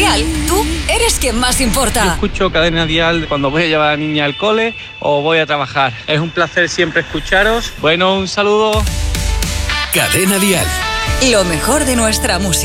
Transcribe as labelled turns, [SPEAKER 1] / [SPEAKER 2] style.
[SPEAKER 1] Dial, tú eres quien más importa.
[SPEAKER 2] Yo escucho Cadena Dial cuando voy a llevar a la niña al cole o voy a trabajar. Es un placer siempre escucharos. Bueno, un saludo.
[SPEAKER 3] Cadena Dial.
[SPEAKER 1] Lo mejor de nuestra música.